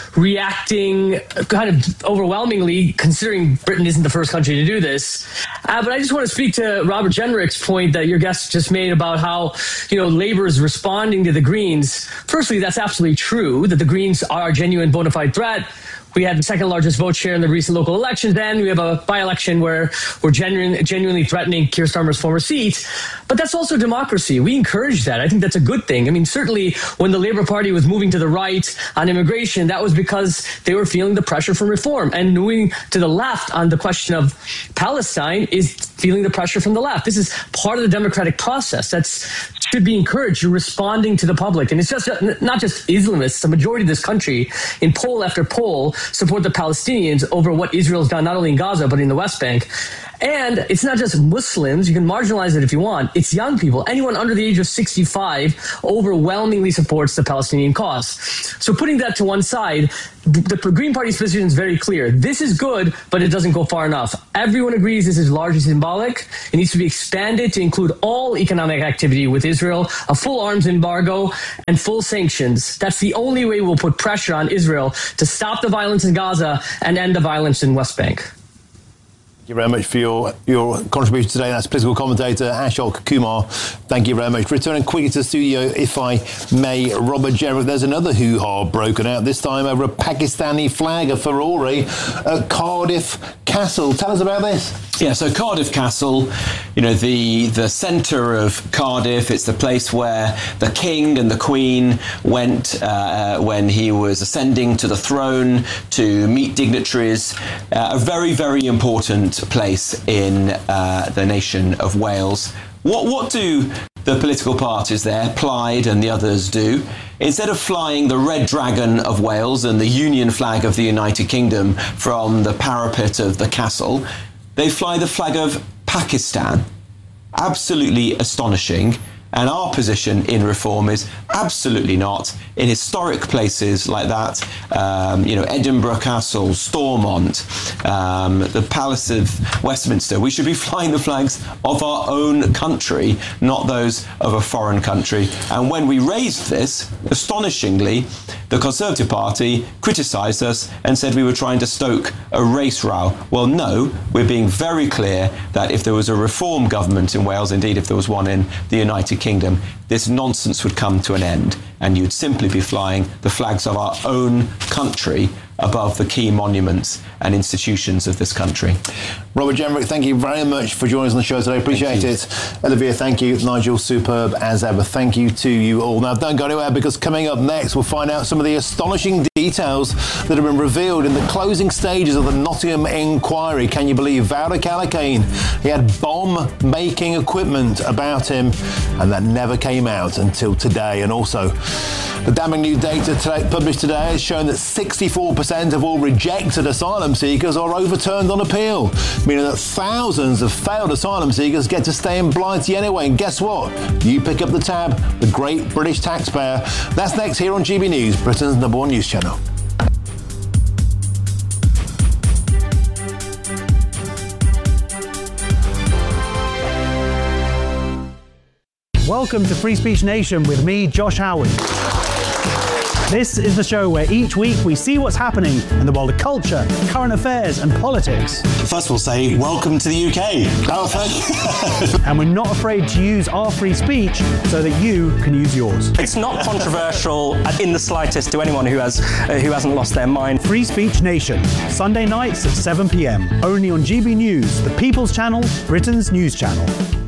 reacting kind of overwhelmingly, considering Britain isn't the first country to do this. But I just want to speak to Robert Jenrick's point that your guest just made about how, Labour is responding to the Greens. Firstly, that's absolutely true, that the Greens are a genuine bona fide threat. We had the second largest vote share in the recent local elections. Then we have a by-election where we're genuinely threatening Keir Starmer's former seat. But that's also democracy. We encourage that. I think that's a good thing. I mean, certainly when the Labour Party was moving to the right on immigration, that was because they were feeling the pressure from reform. And moving to the left on the question of Palestine is feeling the pressure from the left. This is part of the democratic process. That should be encouraged. You're responding to the public. And it's just not just Islamists. The majority of this country, in poll after poll, support the Palestinians over what Israel's done, not only in Gaza, but in the West Bank. And it's not just Muslims. You can marginalize it if you want. It's young people. Anyone under the age of 65 overwhelmingly supports the Palestinian cause. So putting that to one side, the Green Party's position is very clear. This is good, but it doesn't go far enough. Everyone agrees this is largely symbolic. It needs to be expanded to include all economic activity with Israel, a full arms embargo, and full sanctions. That's the only way we'll put pressure on Israel to stop the violence in Gaza and end the violence in West Bank. Thank you very much for your contribution today. That's political commentator Ashok Kumar. Thank you very much. Returning quickly to the studio, if I may, Robert Jenrick. There's another hoo-ha broken out, this time over a Pakistani flag, a furore at Cardiff Castle. Tell us about this. Yeah, so Cardiff Castle, the centre of Cardiff, it's the place where the King and the Queen went when he was ascending to the throne to meet dignitaries. A very, very important place in the nation of Wales. What do the political parties there, Plaid and the others, do? Instead of flying the Red Dragon of Wales and the Union flag of the United Kingdom from the parapet of the castle, they fly the flag of Pakistan. Absolutely astonishing. And our position in reform is absolutely not. In historic places like that, Edinburgh Castle, Stormont, the Palace of Westminster, we should be flying the flags of our own country, not those of a foreign country. And when we raised this, astonishingly, the Conservative Party criticised us and said we were trying to stoke a race row. Well, no, we're being very clear that if there was a reform government in Wales, indeed if there was one in the United Kingdom, this nonsense would come to an end and you'd simply be flying the flags of our own country above the key monuments and institutions of this country. Robert Jenrick, thank you very much for joining us on the show today. Appreciate it. Olivia, thank you. Nigel, superb as ever. Thank you to you all. Now, don't go anywhere, because coming up next, we'll find out some of the astonishing details that have been revealed in the closing stages of the Nottingham inquiry. Can you believe Vowder Callaghan? He had bomb-making equipment about him, and that never came out until today. And also, the damning new data published today has shown that 64% of all rejected asylum seekers are overturned on appeal, meaning that thousands of failed asylum seekers get to stay in Blighty anyway. And guess what? You pick up the tab, the great British taxpayer. That's next here on GB News, Britain's #1 news channel. Welcome to Free Speech Nation with me, Josh Howard. This is the show where each week we see what's happening in the world of culture, current affairs and politics. First we'll say, welcome to the UK. Oh, thank you. And we're not afraid to use our free speech so that you can use yours. It's not controversial in the slightest to anyone who hasn't lost their mind. Free Speech Nation, Sunday nights at 7 p.m. Only on GB News, the People's Channel, Britain's news channel.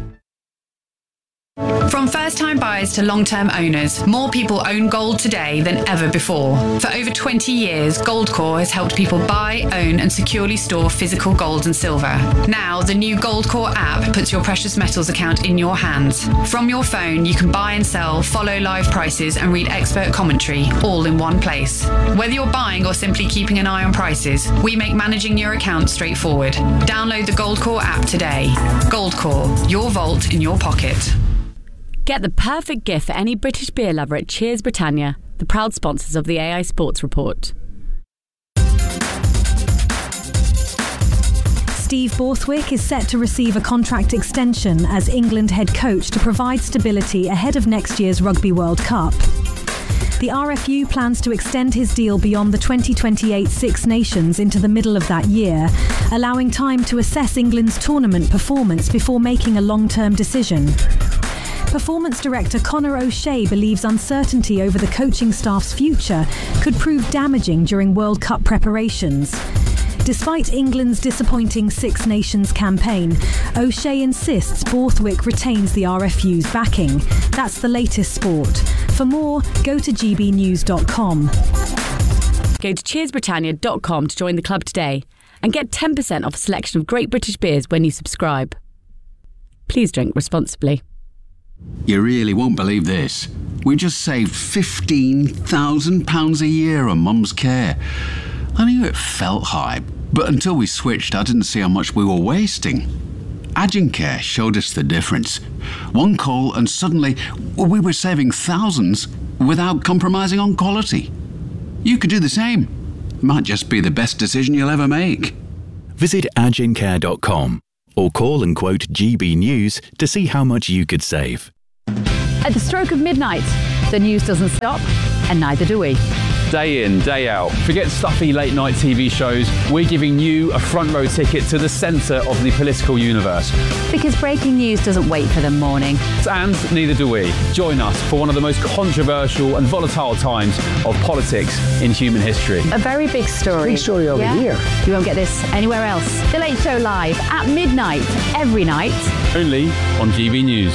From first-time buyers to long-term owners, more people own gold today than ever before. For over 20 years, Goldcore has helped people buy, own and securely store physical gold and silver. Now, the new Goldcore app puts your precious metals account in your hands. From your phone, you can buy and sell, follow live prices and read expert commentary, all in one place. Whether you're buying or simply keeping an eye on prices, we make managing your account straightforward. Download the Goldcore app today. Goldcore, your vault in your pocket. Get the perfect gift for any British beer lover at Cheers Britannia, the proud sponsors of the AI Sports Report. Steve Borthwick is set to receive a contract extension as England head coach to provide stability ahead of next year's Rugby World Cup. The RFU plans to extend his deal beyond the 2028 Six Nations into the middle of that year, allowing time to assess England's tournament performance before making a long-term decision. Performance director Conor O'Shea believes uncertainty over the coaching staff's future could prove damaging during World Cup preparations. Despite England's disappointing Six Nations campaign, O'Shea insists Borthwick retains the RFU's backing. That's the latest sport. For more, go to gbnews.com. Go to cheersbritannia.com to join the club today and get 10% off a selection of great British beers when you subscribe. Please drink responsibly. You really won't believe this. We just saved £15,000 a year on Mum's care. I knew it felt high, but until we switched, I didn't see how much we were wasting. Agencare showed us the difference. One call and suddenly we were saving thousands without compromising on quality. You could do the same. Might just be the best decision you'll ever make. Visit agencare.com or call and quote GB News to see how much you could save. At the stroke of midnight, the news doesn't stop, and neither do we. Day in, day out. Forget stuffy late night TV shows. We're giving you a front row ticket to the centre of the political universe. Because breaking news doesn't wait for the morning. And neither do we. Join us for one of the most controversial and volatile times of politics in human history. A very big story. Big story over here. You won't get this anywhere else. The Late Show live at midnight, every night. Only on GB News.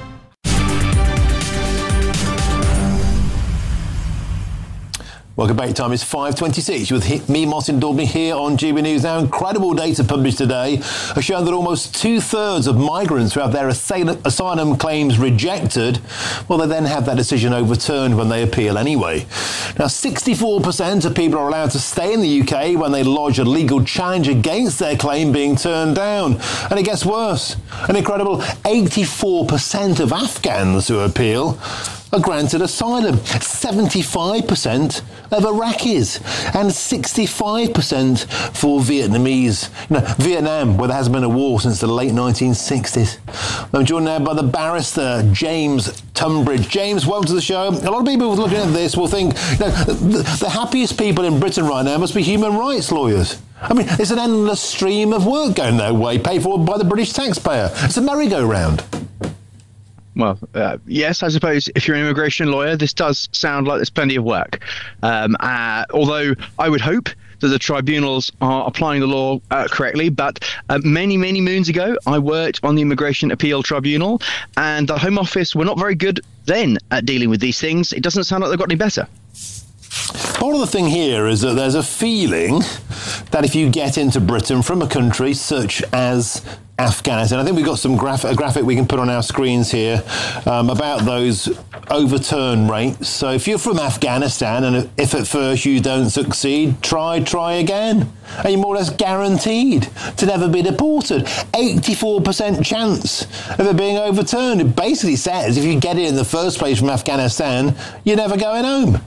Welcome back. Time is 5:26 with me, Martin Daubney, here on GB News. Now, incredible data published today are showing that almost 2/3 of migrants who have their asylum claims rejected, well, they then have that decision overturned when they appeal anyway. Now, 64% of people are allowed to stay in the UK when they lodge a legal challenge against their claim being turned down. And it gets worse. An incredible 84% of Afghans who appeal are granted asylum. 75% of Iraqis and 65% for Vietnamese. Vietnam, where there hasn't been a war since the late 1960s. I'm joined now by the barrister James Tunbridge. James, welcome to the show. A lot of people looking at this will think the happiest people in Britain right now must be human rights lawyers. I mean, it's an endless stream of work going their way, paid for by the British taxpayer. It's a merry-go-round. Well, yes, I suppose if you're an immigration lawyer, this does sound like there's plenty of work. Although I would hope that the tribunals are applying the law correctly. But many, many moons ago, I worked on the Immigration Appeal Tribunal, and the Home Office were not very good then at dealing with these things. It doesn't sound like they've got any better. Part of the thing here is that there's a feeling that if you get into Britain from a country such as Afghanistan, I think we've got some graphic we can put on our screens here about those overturn rates. So if you're from Afghanistan and if at first you don't succeed, try again. And you're more or less guaranteed to never be deported. 84% chance of it being overturned. It basically says if you get it in the first place from Afghanistan, you're never going home.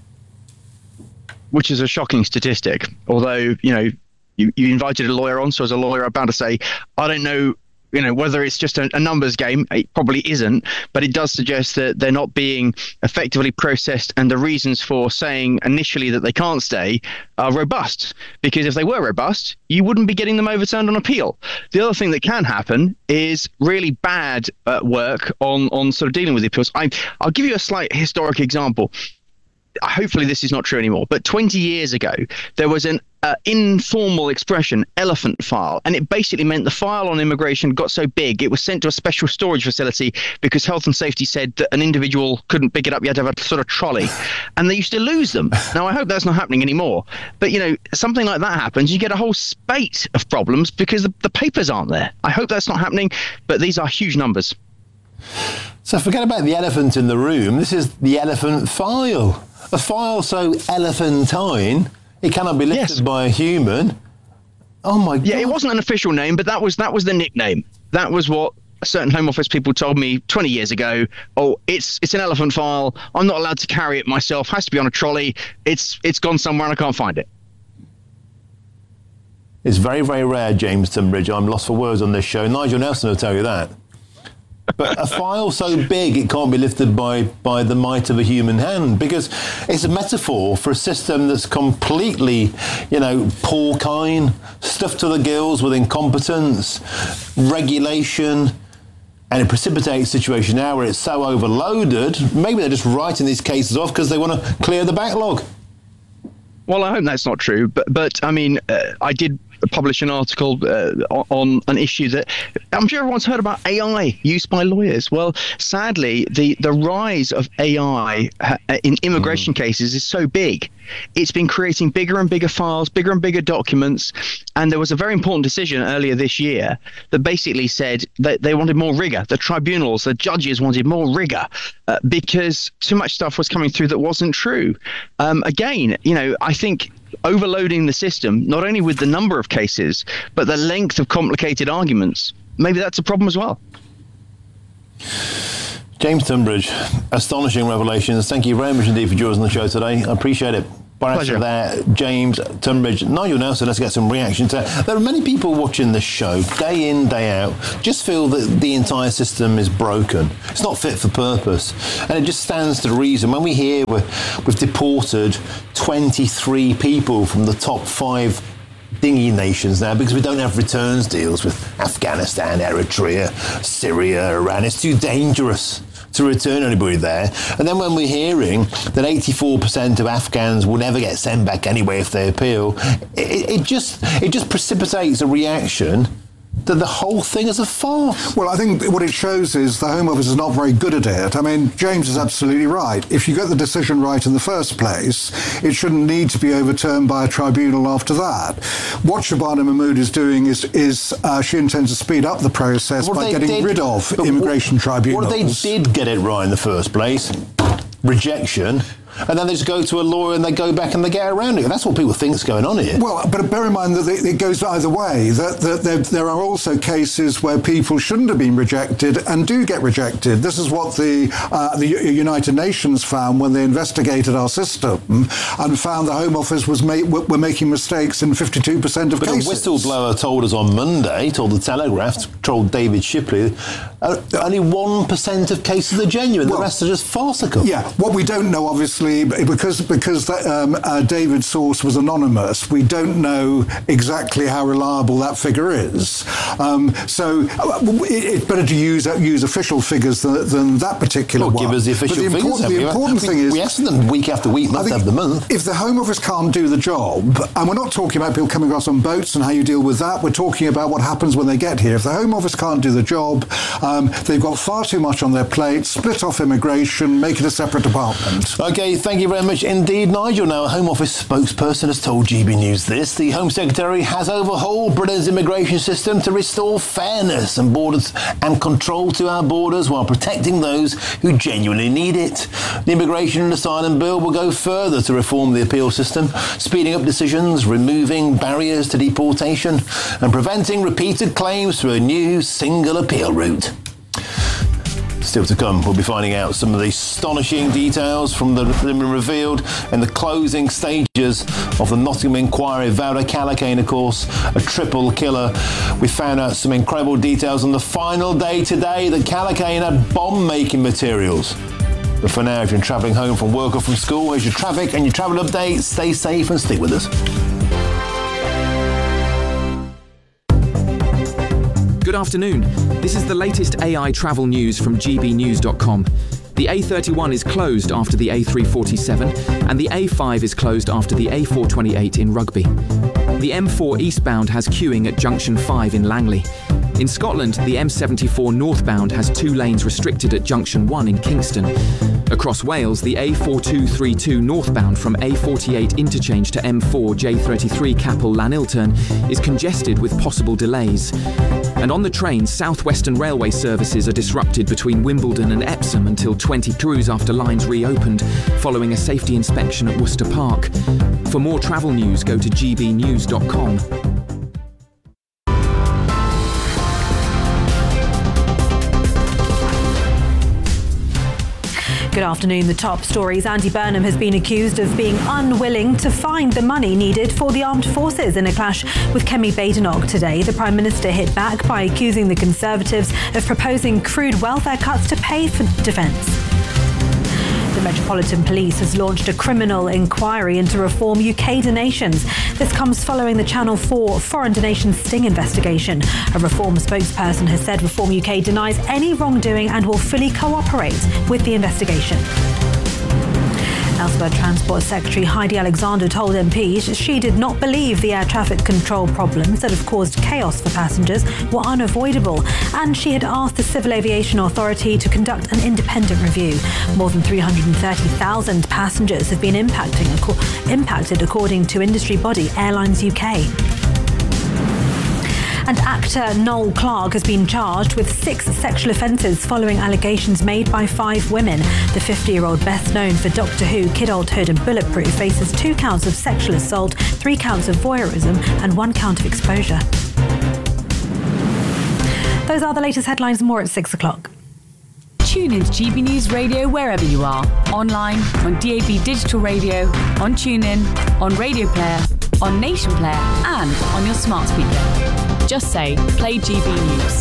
Which is a shocking statistic. Although, you invited a lawyer on, so as a lawyer, I'm bound to say, I don't know, whether it's just a numbers game. It probably isn't, but it does suggest that they're not being effectively processed, and the reasons for saying initially that they can't stay are robust. Because if they were robust, you wouldn't be getting them overturned on appeal. The other thing that can happen is really bad work on sort of dealing with the appeals. I'll give you a slight historic example. Hopefully this is not true anymore, but 20 years ago, there was an informal expression, elephant file, and it basically meant the file on immigration got so big, it was sent to a special storage facility because health and safety said that an individual couldn't pick it up. You had to have a sort of trolley, and they used to lose them. Now, I hope that's not happening anymore, but, something like that happens, you get a whole spate of problems because the papers aren't there. I hope that's not happening, but these are huge numbers. So forget about the elephant in the room. This is the elephant file. A file so elephantine, it cannot be lifted by a human. Oh, my God. Yeah, it wasn't an official name, but that was the nickname. That was what certain Home Office people told me 20 years ago. Oh, it's an elephant file. I'm not allowed to carry it myself. Has to be on a trolley. It's gone somewhere and I can't find it. It's very, very rare, James Tunbridge. I'm lost for words on this show. Nigel Nelson will tell you that. But a file so big it can't be lifted by the might of a human hand, because it's a metaphor for a system that's completely, porcine, stuffed to the gills with incompetence, regulation, and it precipitates a situation now where it's so overloaded, maybe they're just writing these cases off because they want to clear the backlog. Well, I hope that's not true, but I mean, I did publish an article on an issue that I'm sure everyone's heard about: AI used by lawyers. Well, sadly, the rise of AI in immigration cases is so big. It's been creating bigger and bigger files, bigger and bigger documents. And there was a very important decision earlier this year that basically said that they wanted more rigor. The tribunals, the judges wanted more rigor because too much stuff was coming through that wasn't true. Again, I think overloading the system, not only with the number of cases, but the length of complicated arguments, maybe that's a problem as well. James Tunbridge, astonishing revelations. Thank you very much indeed for joining us on the show today. I appreciate it. Barrister there, James Tunbridge. Nigel Nelson, let's get some reactions. There are many people watching this show, day in, day out, just feel that the entire system is broken. It's not fit for purpose. And it just stands to reason. When we hear we've deported 23 people from the top 5 dingy nations now because we don't have returns deals with Afghanistan, Eritrea, Syria, Iran. It's too dangerous to return anybody there. And then when we're hearing that 84% of Afghans will never get sent back anyway if they appeal, it just precipitates a reaction that the whole thing is a farce. Well, I think what it shows is the Home Office is not very good at it. I mean, James is absolutely right. If you get the decision right in the first place, it shouldn't need to be overturned by a tribunal after that. What Shabana Mahmood is doing is she intends to speed up the process by getting rid of immigration tribunals. What if they did get it right in the first place? Rejection. And then they just go to a lawyer and they go back and they get around it. And that's what people think is going on here. Well, but bear in mind that it goes either way. That there are also cases where people shouldn't have been rejected and do get rejected. This is what the United Nations found when they investigated our system and found the Home Office were making mistakes in 52% of cases. But a whistleblower told us on Monday, told the Telegraph, told David Shipley, only 1% of cases are genuine. The rest are just farcical. Yeah, what we don't know, obviously, because David's source was anonymous, we don't know exactly how reliable that figure is. So it's better to use official figures than that particular one. Give us the official figures. The important thing is, we ask them week after week, month after month. If the Home Office can't do the job, and we're not talking about people coming across on boats and how you deal with that, we're talking about what happens when they get here. If the Home Office can't do the job, they've got far too much on their plate. Split off immigration, make it a separate department. Okay, thank you very much indeed, Nigel. Now, a Home Office spokesperson has told GB News this. The Home Secretary has overhauled Britain's immigration system to restore fairness and borders and control to our borders while protecting those who genuinely need it. The Immigration and Asylum Bill will go further to reform the appeal system, speeding up decisions, removing barriers to deportation and preventing repeated claims through a new single appeal route. Still to come, we'll be finding out some of the astonishing details from the revealed in the closing stages of the Nottingham inquiry. Vowda Kalakane, of course, a triple killer. We found out some incredible details on the final day today that Kalakane had bomb-making materials. But for now, if you're travelling home from work or from school, here's your traffic and your travel update. Stay safe and stick with us. Good afternoon. This is the latest AI travel news from gbnews.com. The A31 is closed after the A347, and the A5 is closed after the A428 in Rugby. The M4 eastbound has queuing at Junction 5 in Langley. In Scotland, the M74 northbound has 2 lanes restricted at Junction 1 in Kingston. Across Wales, the A4232 northbound from A48 interchange to M4 J33 Capel Llanilturn is congested with possible delays. And on the train, South Western Railway services are disrupted between Wimbledon and Epsom until 20 crews after lines reopened, following a safety inspection at Worcester Park. For more travel news, go to gbnews.com. Good afternoon. The top stories. Andy Burnham has been accused of being unwilling to find the money needed for the armed forces in a clash with Kemi Badenoch today. The Prime Minister hit back by accusing the Conservatives of proposing crude welfare cuts to pay for defence. The Metropolitan Police has launched a criminal inquiry into Reform UK donations. This comes following the Channel 4 foreign donation sting investigation. A Reform spokesperson has said Reform UK denies any wrongdoing and will fully cooperate with the investigation. Elsewhere, Transport Secretary Heidi Alexander told MPs she did not believe the air traffic control problems that have caused chaos for passengers were unavoidable, and she had asked the Civil Aviation Authority to conduct an independent review. More than 330,000 passengers have been impacted according to industry body Airlines UK. And actor Noel Clarke has been charged with 6 sexual offences following allegations made by 5 women. The 50-year-old, best known for Doctor Who, Kidulthood and Bulletproof, faces 2 counts of sexual assault, 3 counts of voyeurism and 1 count of exposure. Those are the latest headlines. More at 6 o'clock. Tune into GB News Radio wherever you are. Online, on DAB Digital Radio, on TuneIn, on Radio Player, on Nation Player and on your smart speaker. Just say, play GB News.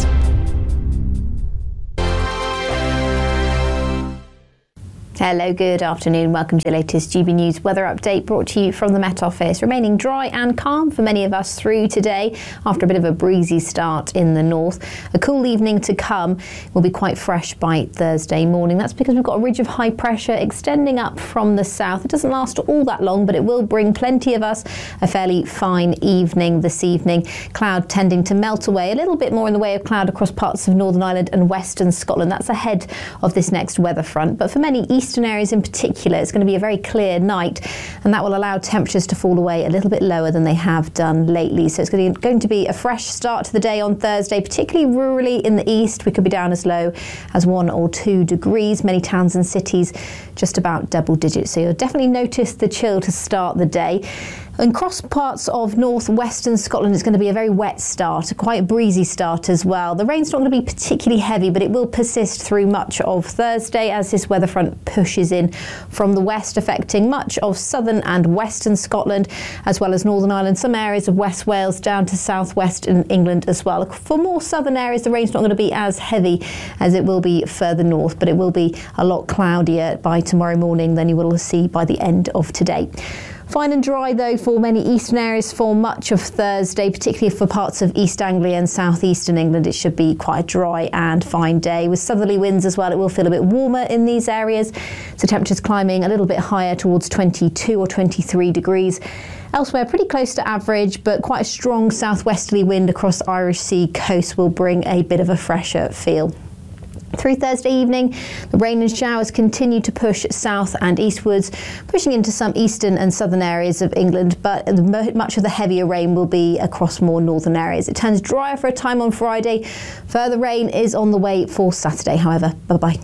Hello, good afternoon. Welcome to the latest GB News weather update brought to you from the Met Office. Remaining dry and calm for many of us through today after a bit of a breezy start in the north. A cool evening to come. Will be quite fresh by Thursday morning. That's because we've got a ridge of high pressure extending up from the south. It doesn't last all that long, but it will bring plenty of us a fairly fine evening this evening. Cloud tending to melt away, a little bit more in the way of cloud across parts of Northern Ireland and Western Scotland. That's ahead of this next weather front. But for many eastern areas in particular, it's going to be a very clear night, and that will allow temperatures to fall away a little bit lower than they have done lately. So it's going to be a fresh start to the day on Thursday, particularly rurally in the east. We could be down as low as 1 or 2 degrees. Many towns and cities just about double digits. So you'll definitely notice the chill to start the day. In cross parts of northwestern Scotland, it's going to be a very wet start, a quite breezy start as well. The rain's not going to be particularly heavy, but it will persist through much of Thursday as this weather front pushes in from the west, affecting much of southern and western Scotland, as well as Northern Ireland, some areas of West Wales down to southwestern England as well. For more southern areas, the rain's not going to be as heavy as it will be further north, but it will be a lot cloudier by tomorrow morning than you will see by the end of today. Fine and dry, though, for many eastern areas for much of Thursday, particularly for parts of East Anglia and southeastern England. It should be quite a dry and fine day. With southerly winds as well, it will feel a bit warmer in these areas. So temperatures climbing a little bit higher towards 22 or 23 degrees. Elsewhere, pretty close to average, but quite a strong southwesterly wind across the Irish Sea coast will bring a bit of a fresher feel. Through Thursday evening, the rain and showers continue to push south and eastwards, pushing into some eastern and southern areas of England, but much of the heavier rain will be across more northern areas. It turns drier for a time on Friday. Further rain is on the way for Saturday, however. Bye-bye.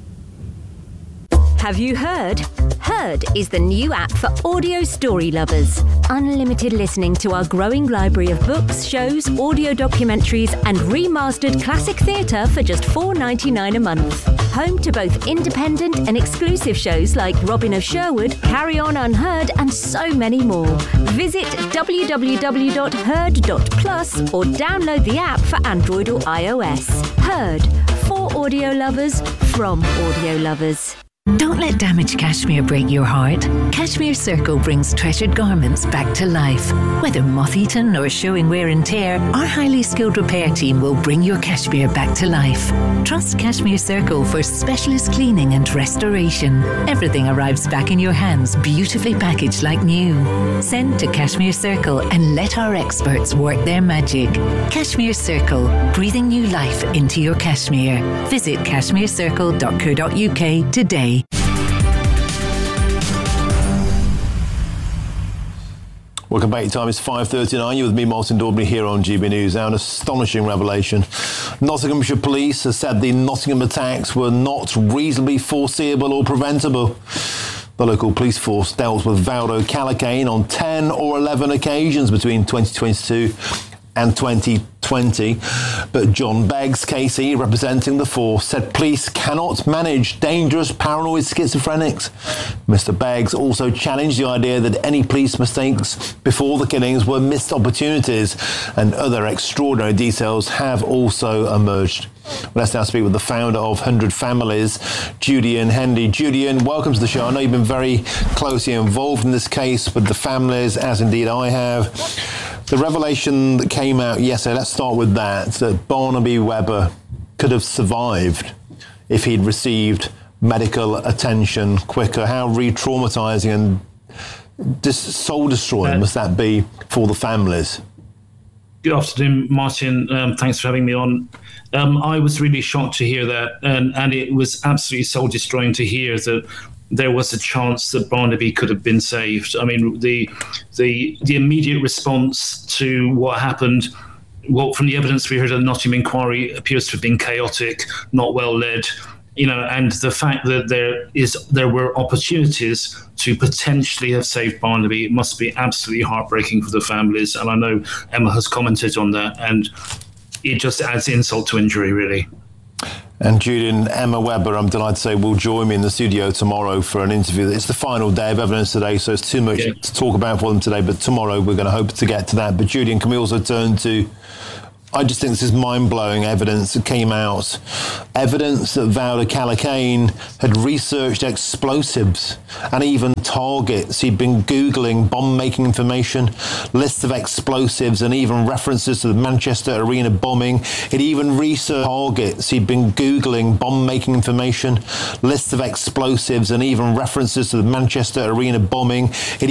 Have you heard? Heard is the new app for audio story lovers. Unlimited listening to our growing library of books, shows, audio documentaries and remastered classic theatre for just $4.99 a month. Home to both independent and exclusive shows like Robin of Sherwood, Carry On Unheard and so many more. Visit www.heard.plus or download the app for Android or iOS. Heard, for audio lovers, from audio lovers. Don't let damaged cashmere break your heart. Cashmere Circle brings treasured garments back to life. Whether moth-eaten or showing wear and tear, our highly skilled repair team will bring your cashmere back to life. Trust Cashmere Circle for specialist cleaning and restoration. Everything arrives back in your hands, beautifully packaged like new. Send to Cashmere Circle and let our experts work their magic. Cashmere Circle, breathing new life into your cashmere. Visit cashmerecircle.co.uk today. Welcome back. Your time is 5:39. You're with me, Martin Daubney, here on GB News. Now, an astonishing revelation. Nottinghamshire Police has said the Nottingham attacks were not reasonably foreseeable or preventable. The local police force dealt with Valdo Calacane on 10 or 11 occasions between 2022 and 2020. But John Beggs, KC, representing the force, said police cannot manage dangerous paranoid schizophrenics. Mr. Beggs also challenged the idea that any police mistakes before the killings were missed opportunities, and other extraordinary details have also emerged. Let's now speak with the founder of 100 Families, Julian Hendy. Julian, welcome to the show. I know you've been very closely involved in this case with the families, as indeed I have. The revelation that came out yesterday, let's start with that Barnaby Webber could have survived if he'd received medical attention quicker. How re-traumatising and soul-destroying must that be for the families? Good afternoon, Martin. Thanks for having me on. I was really shocked to hear that, and it was absolutely soul-destroying to hear that there was a chance that Barnaby could have been saved. I mean, the immediate response to what happened, well, from the evidence we heard at the Nottingham inquiry, appears to have been chaotic, not well led. And the fact that there were opportunities to potentially have saved Barnaby, it must be absolutely heartbreaking for the families. And I know Emma has commented on that, and it just adds insult to injury, really. And Julian, Emma Webber, I'm delighted to say, will join me in the studio tomorrow for an interview. It's the final day of evidence today, so it's too much to talk about for them today, but tomorrow we're going to hope to get to that. But Julian, can we also turn to, I just think this is mind-blowing evidence that came out. Evidence that Valda Kallikane had researched explosives and even targets. He'd been Googling bomb-making information, lists of explosives, and even references to the Manchester Arena bombing. He'd even researched targets. He'd been Googling bomb-making information, lists of explosives, and even references to the Manchester Arena bombing.